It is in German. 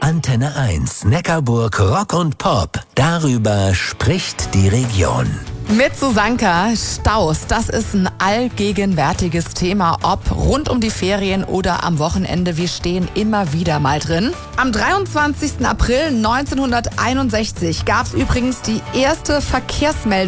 Antenne 1, Neckarburg Rock und Pop. Darüber spricht die Region. Mit Susanka, Staus, das ist ein allgegenwärtiges Thema, ob rund um die Ferien oder am Wochenende. Wir stehen immer wieder mal drin. Am 23. April 1961 gab es übrigens die erste Verkehrsmeldung